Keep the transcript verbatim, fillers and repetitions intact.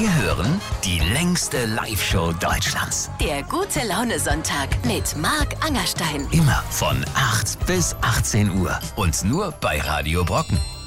Wir hören die längste Live-Show Deutschlands. Der Gute-Laune-Sonntag mit Marc Angerstein. Immer von acht bis achtzehn Uhr. Und nur bei Radio Brocken.